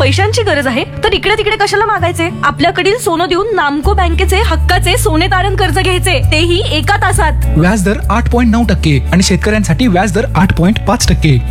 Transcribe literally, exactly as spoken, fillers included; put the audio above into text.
पैशांची गरज आहे तर इकडे तिकडे कशाला मागायचे? आपल्याकडील सोनं देऊन नामको बँकेचे हक्काचे सोने तारण कर्ज घ्यायचे, तेही एका तासात. व्याजदर आठ पॉईंट नऊ टक्के आणि शेतकऱ्यांसाठी व्याजदर आठ पॉईंट पाच टक्के.